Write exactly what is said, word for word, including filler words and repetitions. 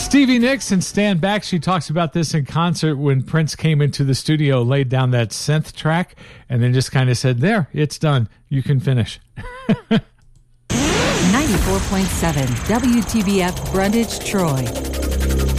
Stevie Nicks and Stand Back. She talks about this in concert when Prince came into the studio, laid down that synth track, and then just kind of said, there, it's done. You can finish. ninety-four point seven W T B F Brundage, Troy.